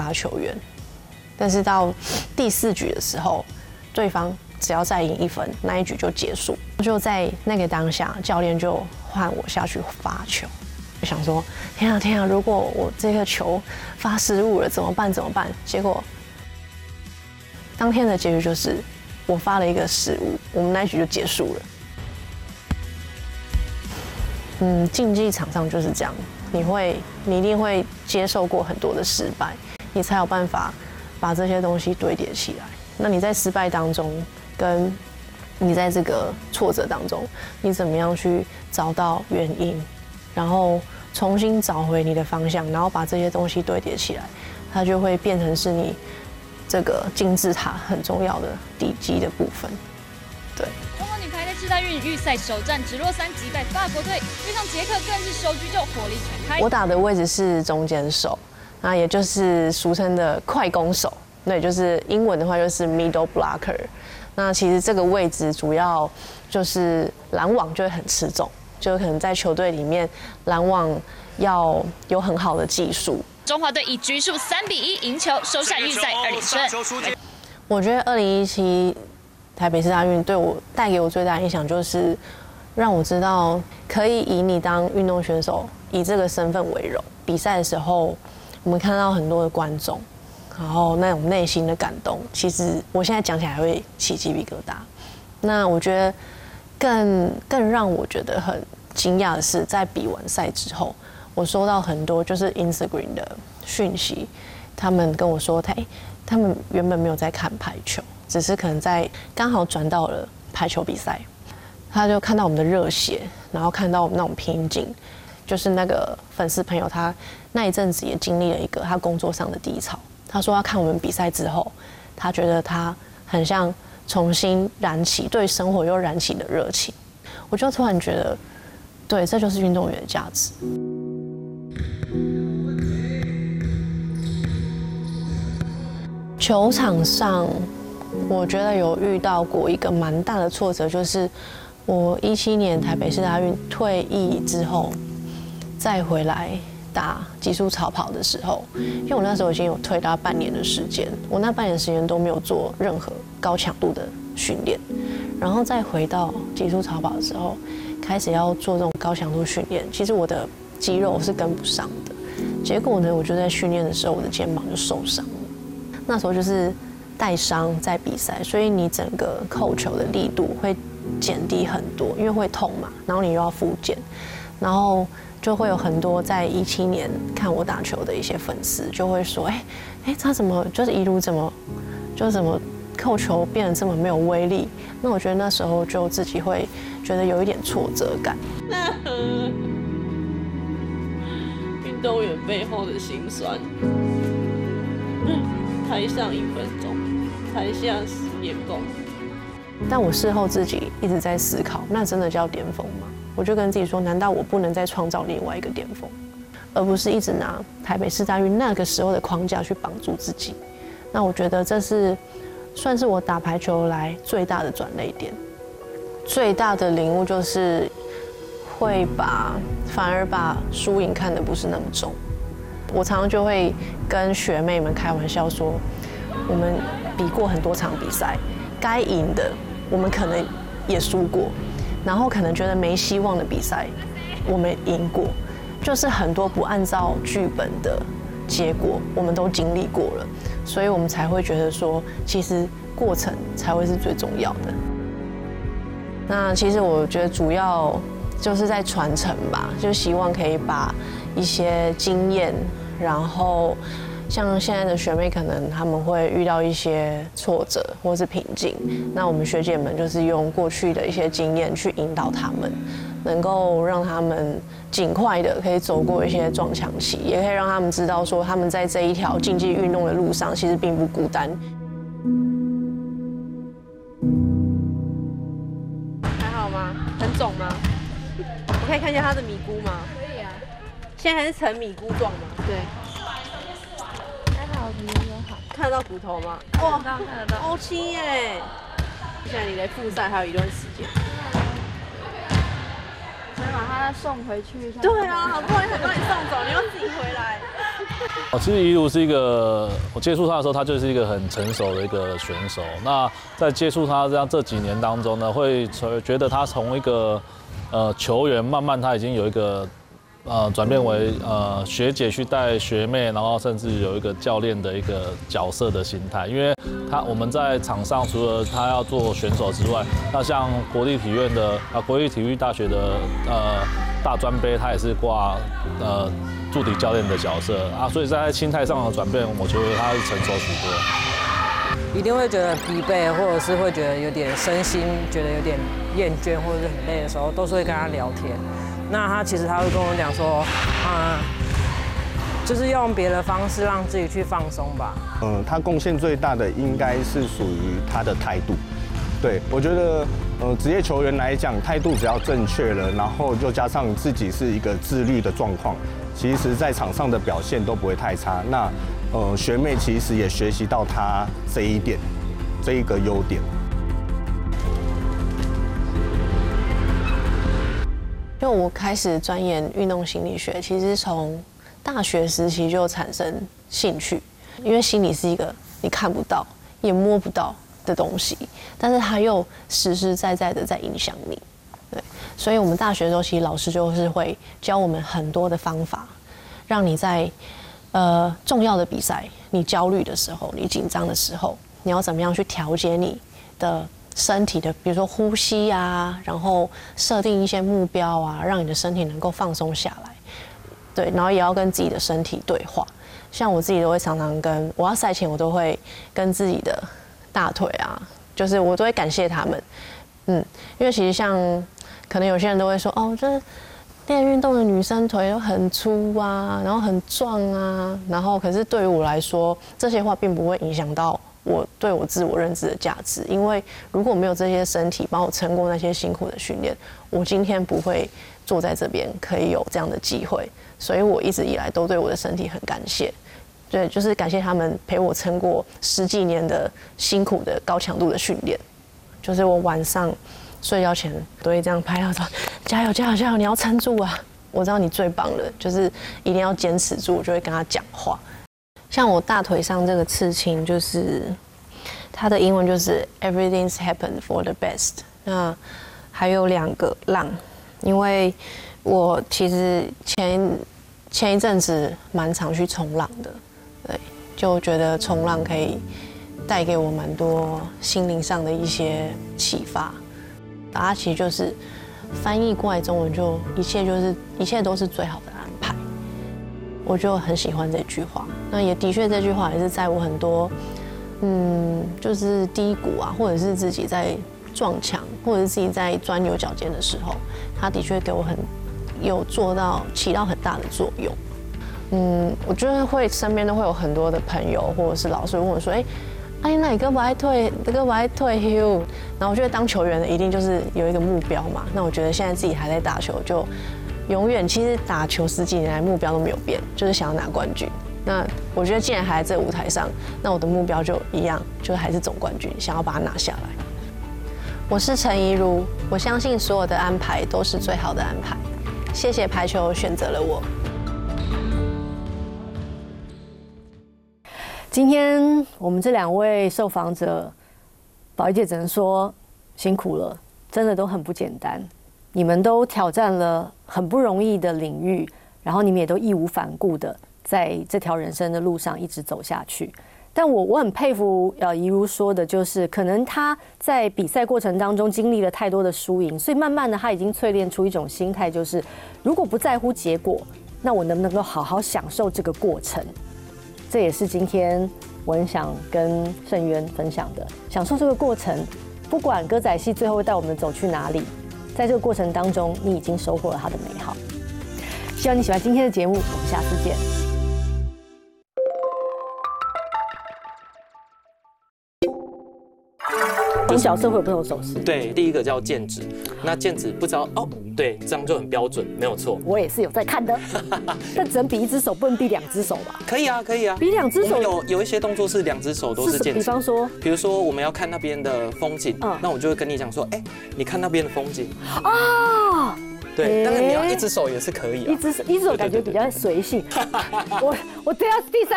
的球员，但是到第4局的时候，对方只要再赢1分，那一局就结束。就在那个当下，教练就换我下去发球，就想说天啊天啊，如果我这个球发失误了怎么办？结果当天的结局就是我发了一个失误，我们那一局就结束了。竞技场上就是这样，你一定会接受过很多的失败，你才有办法把这些东西堆叠起来。那你在失败当中，跟你在这个挫折当中，你怎么样去找到原因，然后重新找回你的方向，然后把这些东西堆叠起来，它就会变成是你这个金字塔很重要的底基的部分。对。 中国女排在世大运预赛首战直落3击败法国队，遇上捷克更是首局就火力全开。 我打的位置是中间手，那也就是俗称的快攻手。对，就是英文的话就是 middle blocker。那其实这个位置主要就是拦网就会很吃重，就可能在球队里面拦网要有很好的技术。 中华队以局数3-1赢球，收下预赛2连胜。 我觉得2017台北市大运带给我最大的影响就是让我知道可以以你当运动选手，以这个身份为荣。比赛的时候，我们看到很多的观众。然后那种内心的感动，其实我现在讲起来还会起鸡皮疙瘩。那我觉得更让我觉得很惊讶的是，在比完赛之后，我收到很多就是 Instagram 的讯息，他们跟我说，他们原本没有在看排球，只是可能刚好转到了排球比赛，他就看到我们的热血，然后看到我们那种拼劲。就是那个粉丝朋友，他那一阵子也经历了一个他工作上的低潮。他说他看我们比赛之后，他觉得他很像重新燃起对生活又燃起的热情。我就突然觉得，对，这就是运动员的价值。球场上，我觉得有遇到过一个蛮大的挫折，就是我17年台北市大运退役之后，再回来打极速长跑的时候，因为我那时候已经有退到半年的时间，我那半年时间都没有做任何高强度的训练，然后再回到极速长跑的时候，开始要做这种高强度训练，其实我的肌肉是跟不上的，结果呢，我就在训练的时候，我的肩膀就受伤了，那时候就是带伤在比赛，所以你整个扣球的力度会减低很多，因为会痛嘛，然后你又要复健，然后就会有很多在17年看我打球的一些粉丝就会说，他怎么就是一路怎么扣球变得这么没有威力？那我觉得那时候就自己会觉得有一点挫折感。 运动员背后的辛酸，台上1分钟，台下10年功。 但我事后自己一直在思考，那真的叫巅峰吗？我就跟自己说，难道我不能再创造另外一个巅峰，而不是一直拿台北市大运那个时候的框架去绑住自己？那我觉得这算是我打排球来最大的转捩点，最大的领悟就是反而把输赢看得不是那么重。我常常就会跟学妹们开玩笑说，我们比过很多场比赛，该赢的我们可能也输过。然后可能觉得没希望的比赛，我们赢过，就是很多不按照剧本的结果，我们都经历过了，所以我们才会觉得说，其实过程才会是最重要的。那其实我觉得主要就是在传承吧，就希望可以把一些经验，然后像现在的学妹可能他们会遇到一些挫折或是瓶颈，那我们学姐们就是用过去的一些经验去引导他们，能够让他们尽快的可以走过一些撞墙期，也可以让他们知道说他们在这一条竞技运动的路上其实并不孤单。 还好吗？很肿吗？我可以看一下他的米菇吗？ 可以啊。 现在还是呈米菇状吗？ 对。 看得到骨头吗？ 哇，看得到。 欧青耶！现在你离复赛还有一段时间。 先把他送回去。 对啊，好不容易才把你送走，你要自己回来。 其实怡如是一个，我接触他的时候，他就是一个很成熟的一个选手。那在接触他这几年当中呢，会觉得他从一个球员，慢慢他已经有一个转变为学姐去带学妹，然后甚至有一个教练的一个角色的心态。因为我们在场上除了他要做选手之外，那像国立体院的国立体育大学的大专杯，他也是挂助理教练的角色啊，所以在心态上的转变，我觉得他是成熟许多。 一定会觉得疲惫，或者是会觉得有点身心觉得有点厌倦或者是很累的时候，都是会跟他聊天。那他其实他会跟我讲说，就是用别的方式让自己去放松吧。 他贡献最大的应该是属于他的态度。对，我觉得职业球员来讲，态度只要正确了，然后又加上自己是一个自律的状况，其实在场上的表现都不会太差。那学妹其实也学习到他这一点，这一个优点。 因为我开始钻研运动心理学，其实从大学时期就产生兴趣，因为心理是一个你看不到也摸不到的东西，但是它又实实在在的在影响你。对，所以我们大学的时候，其实老师就是会教我们很多的方法，让你在重要的比赛，你焦虑的时候，你紧张的时候，你要怎么样去调节你的身体的，比如说呼吸啊，然后设定一些目标啊，让你的身体能够放松下来。对，然后也要跟自己的身体对话。像我自己都会常常我要赛前，我都会跟自己的大腿啊，就是我都会感谢他们。因为其实像可能有些人都会说，哦，这练运动的女生腿都很粗啊，然后很壮啊，然后可是对于我来说，这些话并不会影响到我对我自我认知的价值，因为如果没有这些身体帮我撑过那些辛苦的训练，我今天不会坐在这边可以有这样的机会，所以我一直以来都对我的身体很感谢。对，就是感谢他们陪我撑过10几年的辛苦的高强度的训练。就是我晚上睡觉前都会这样拍他说：“加油，加油，加油！你要撑住啊！我知道你最棒了，就是一定要坚持住。”我就会跟他讲话。像我大腿上这个刺青，就是它的英文就是 "Everything's happened for the best"。那还有2个浪，因为我其实前一阵子蛮常去冲浪的，对，就觉得冲浪可以带给我蛮多心灵上的一些启发。它其实就是翻译过来中文就一切都是最好的安排。我就很喜欢这句话。那也的确这句话也是在我很多就是低谷啊，或者是自己在撞墙，或者是自己在钻牛角尖的时候，它的确给我起到很大的作用。我觉得身边都会有很多的朋友或者是老师问我说，那你胳膊还退休？然后我觉得当球员的一定就是有一个目标嘛。那我觉得现在自己还在打球，就永远其实打球10几年来目标都没有变，就是想要拿冠军。那我觉得既然还在这舞台上，那我的目标就一样，就是还是总冠军，想要把它拿下来。我是陈怡如，我相信所有的安排都是最好的安排。谢谢排球选择了我。 今天我们这2位受访者，宝仪姐只能说辛苦了，真的都很不简单。你们都挑战了很不容易的领域，然后你们也都义无反顾的在这条人生的路上一直走下去。但我很佩服怡如说的，就是可能她在比赛过程当中经历了太多的输赢，所以慢慢的她已经淬炼出一种心态，就是如果不在乎结果，那我能不能够好好享受这个过程？这也是今天我很想跟盛渊分享的，享受这个过程。不管歌仔戏最后会带我们走去哪里，在这个过程当中，你已经收获了它的美好。希望你喜欢今天的节目，我们下次见。不同角色会有不同手势。 对，第一个叫剑指，那剑指不知道哦，对，这样就很标准，没有错。 我也是有在看的，但只能比1只手，不能比2只手吧？ 可以啊，可以啊。 比2只手有一些动作是2只手都是剑指。 比方说， 比如说我们要看那边的风景，那我就会跟你讲说，你看那边的风景。 啊， 对，当然你要一只手也是可以啊。 一只手感觉比较随性。我对他第3